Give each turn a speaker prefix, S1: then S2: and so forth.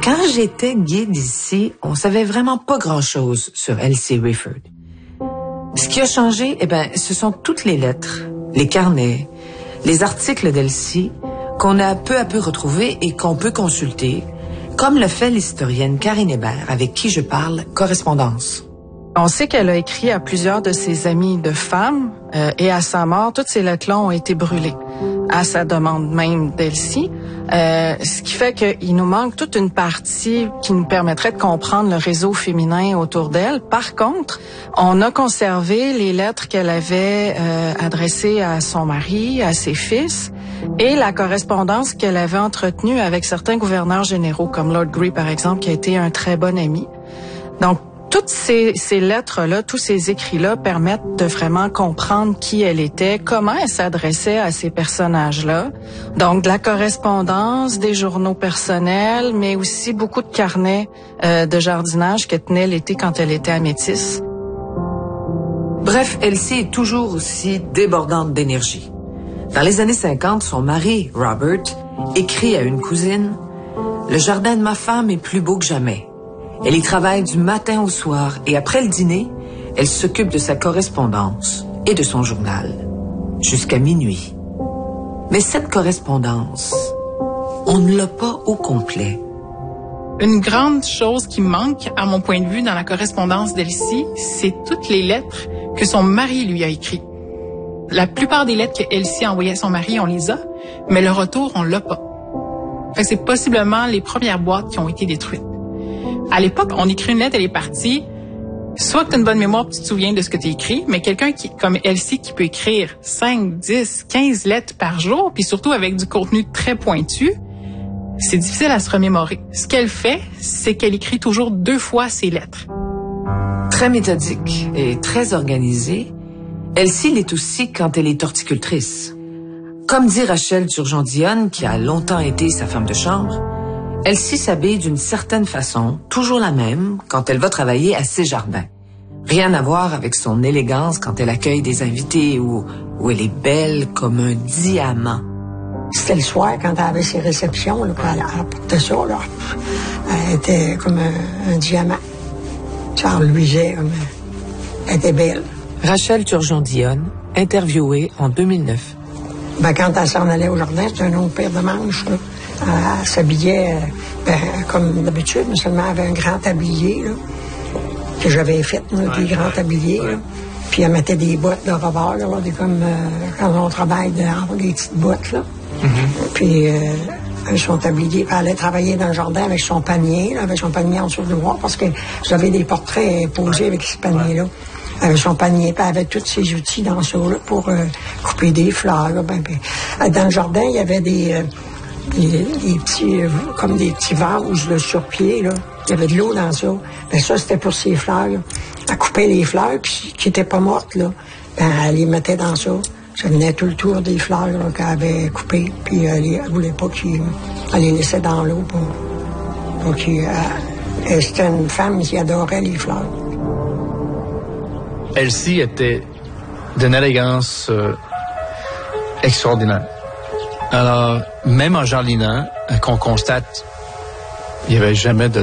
S1: Quand j'étais guide ici, on savait vraiment pas grand-chose sur Elsie Rifford. Ce qui a changé, ce sont toutes les lettres, les carnets, les articles d'Elsie qu'on a peu à peu retrouvés et qu'on peut consulter, comme le fait l'historienne Karine Hébert, avec qui je parle correspondance.
S2: On sait qu'elle a écrit à plusieurs de ses amies de femmes et à sa mort, toutes ces lettres-là ont été brûlées, à sa demande même d'Elsie. Ce qui fait qu'il nous manque toute une partie qui nous permettrait de comprendre le réseau féminin autour d'elle. Par contre, on a conservé les lettres qu'elle avait adressées à son mari, à ses fils, et la correspondance qu'elle avait entretenue avec certains gouverneurs généraux, comme Lord Grey, par exemple, qui a été un très bon ami. Donc, toutes ces lettres-là, tous ces écrits-là permettent de vraiment comprendre qui elle était, comment elle s'adressait à ces personnages-là. Donc, de la correspondance, des journaux personnels, mais aussi beaucoup de carnets de jardinage qu'elle tenait l'été quand elle était à Métis.
S1: Bref, Elsie est toujours aussi débordante d'énergie. Dans les années 50, son mari, Robert, écrit à une cousine « Le jardin de ma femme est plus beau que jamais. Elle y travaille du matin au soir et après le dîner, elle s'occupe de sa correspondance et de son journal, jusqu'à minuit. » Mais cette correspondance, on ne l'a pas au complet.
S3: Une grande chose qui manque, à mon point de vue, dans la correspondance d'Elsie, c'est toutes les lettres que son mari lui a écrites. La plupart des lettres que Elsie a envoyées à son mari, on les a, mais le retour, on l'a pas. Fait que c'est possiblement les premières boîtes qui ont été détruites. À l'époque, on écrit une lettre, elle est partie. Soit que tu as une bonne mémoire, tu te souviens de ce que tu as écrit, mais quelqu'un qui, comme Elsie, qui peut écrire 5, 10, 15 lettres par jour, puis surtout avec du contenu très pointu, c'est difficile à se remémorer. Ce qu'elle fait, c'est qu'elle écrit toujours 2 fois ses lettres.
S1: Très méthodique et très organisée, Elsie l'est aussi quand elle est horticultrice. Comme dit Rachel Turgeon-Dionne, qui a longtemps été sa femme de chambre, Elsie s'habille d'une certaine façon, toujours la même, quand elle va travailler à ses jardins. Rien à voir avec son élégance quand elle accueille des invités ou elle est belle comme un diamant.
S4: C'était le soir, quand elle avait ses réceptions, là, elle portait ça, là. Elle était comme un diamant. Ça reluisait, elle était belle.
S1: Rachel Turgeon-Dionne, interviewée en 2009.
S4: Quand elle s'en allait au jardin, c'était un autre paire de manches, là. Elle s'habillait comme d'habitude, mais seulement elle avait un grand tablier, là, que j'avais fait, là, des grands tabliers. Là. Puis elle mettait des bottes de rebord, là, comme quand on travaille des petites bottes. Là. Mm-hmm. Puis son tablier, elle allait travailler dans le jardin avec son panier, là, avec son panier en dessous du bois, parce que j'avais des portraits posés avec ce panier-là. Avec son panier, puis elle avait tous ses outils dans ça, là, pour couper des fleurs. Là, dans le jardin, il y avait des petits, comme des petits vases là, sur pied, là. Il y avait de l'eau dans ça. Ben ça, c'était pour ses fleurs, là. Elle coupait les fleurs puis, qui n'étaient pas mortes, là. Ben, elle les mettait dans ça. Ça venait tout le tour des fleurs là, qu'elle avait coupées. Puis elle voulait pas qu'elle les laissait dans l'eau pour c'était une femme qui adorait les fleurs.
S5: Elsie était d'une élégance extraordinaire. Alors, même en jardinant, qu'on constate, il n'y avait jamais de